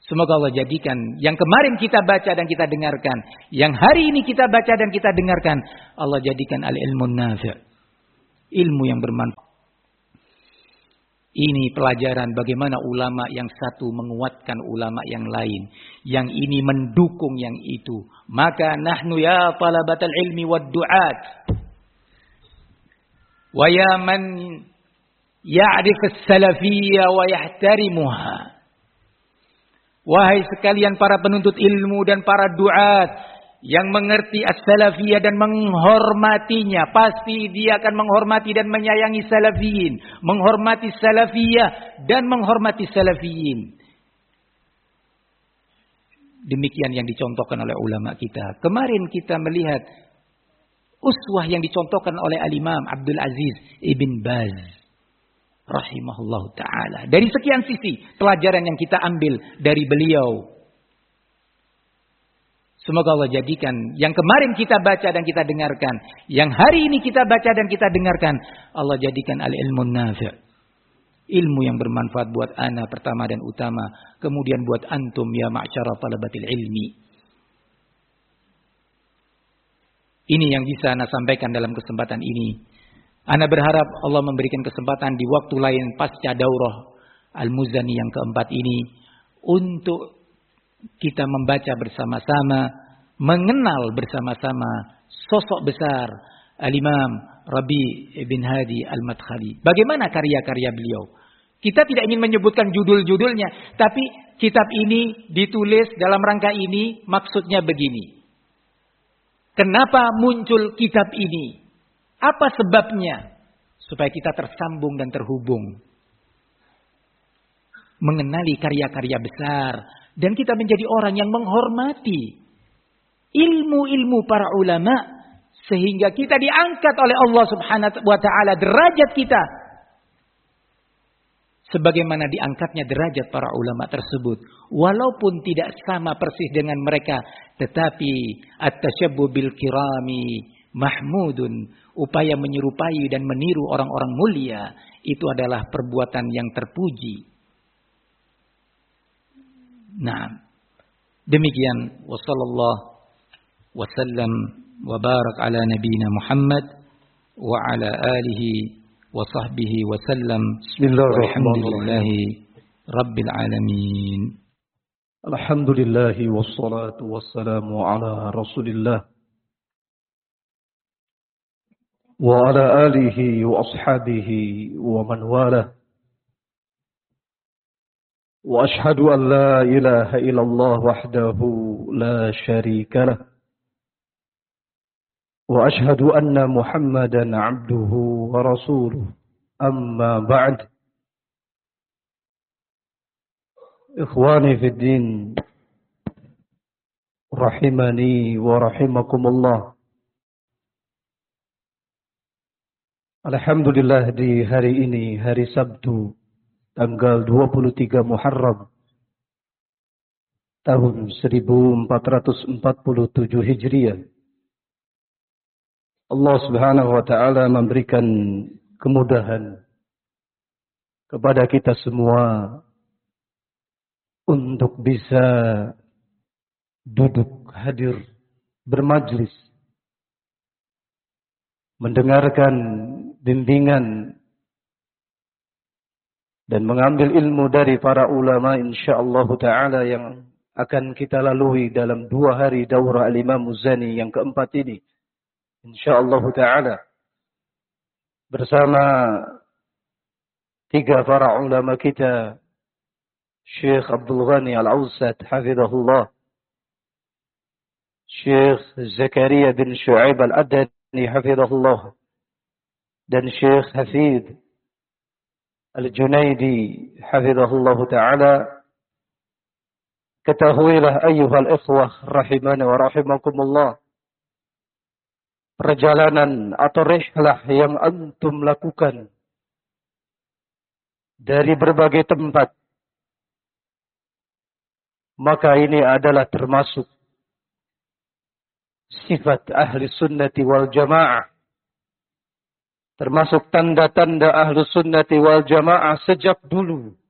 Semoga Allah jadikan yang kemarin kita baca dan kita dengarkan, yang hari ini kita baca dan kita dengarkan, Allah jadikan al-ilmun nafi', ilmu yang bermanfaat. Ini pelajaran bagaimana ulama yang satu menguatkan ulama yang lain, yang ini mendukung yang itu. Maka nahnu ya talabatal ilmi wad du'at, wa ya man ya'rif as-salafiyyah wa yahtarimuha. Wahai sekalian para penuntut ilmu dan para du'at yang mengerti as-salafiyah dan menghormatinya, pasti dia akan menghormati dan menyayangi salafiyin, menghormati salafiyah dan menghormati salafiyin. Demikian yang dicontohkan oleh ulama kita. Kemarin kita melihat uswah yang dicontohkan oleh Al-Imam Abdul Aziz Ibn Baz rahimahullah ta'ala. Dari sekian sisi pelajaran yang kita ambil dari beliau. Semoga Allah jadikan yang kemarin kita baca dan kita dengarkan, yang hari ini kita baca dan kita dengarkan, Allah jadikan al-ilmun nafi', ilmu yang bermanfaat buat ana pertama dan utama, kemudian buat antum ya ma'syara talabatil ilmi. Ini yang bisa ana sampaikan dalam kesempatan ini. Ana berharap Allah memberikan kesempatan di waktu lain pasca daurah Al-Muzani yang keempat ini untuk kita membaca bersama-sama, mengenal bersama-sama sosok besar Al-Imam Rabi' bin Hadi Al-Madkhali. Bagaimana karya-karya beliau? Kita tidak ingin menyebutkan judul-judulnya, tapi kitab ini ditulis dalam rangka ini, maksudnya begini. Kenapa muncul kitab ini? Apa sebabnya? Supaya kita tersambung dan terhubung. Mengenali karya-karya besar. Dan kita menjadi orang yang menghormati ilmu-ilmu para ulama. Sehingga kita diangkat oleh Allah subhanahu wa ta'ala derajat kita. Sebagaimana diangkatnya derajat para ulama tersebut. Walaupun tidak sama persis dengan mereka. Tetapi at-tashabbuh bil kirami mahmudun. Upaya menyerupai dan meniru orang-orang mulia. Itu adalah perbuatan yang terpuji. Nah, demikian wa sallallahu wasallam wa barak ala nabiyina Muhammad wa ala alihi wa sahbihi wasallam. Bismillahirrahmanirrahim. Rabbil alamin. Alhamdulillahi wassalatu wassalamu ala Rasulillah wa ala alihi wa ashabihi wa man walah. وأشهد أن لا إله إلا الله وحده لا شريك له وأشهد أن محمدا عبده ورسوله أما بعد إخواني في الدين رحمني ورحمكم الله. Alhamdulillah di hari ini, hari Sabtu, tanggal 23 Muharram tahun 1447 Hijriah. Allah Subhanahu wa taala memberikan kemudahan kepada kita semua untuk bisa duduk hadir bermajlis mendengarkan bimbingan dan mengambil ilmu dari para ulama insyaallah ta'ala yang akan kita lalui dalam 2 hari daurah Al-Imam Muzani yang keempat ini. Insyaallah ta'ala. Bersama 3 para ulama kita. Syekh Abdul Ghani Al-Awsat hafizahullah. Syekh Zakaria bin Syu'aib Al-Adani hafizahullah. Dan Syekh Hafid Al-Junaidi hafizahullah ta'ala. Ketahuilah ayyuhal ikhwah rahimani wa rahimakumullah. Perjalanan atau rihlah yang antum lakukan dari berbagai tempat. Maka ini adalah termasuk sifat ahli sunnati wal jamaah. Termasuk tanda-tanda ahlu sunnati wal jamaah sejak dulu.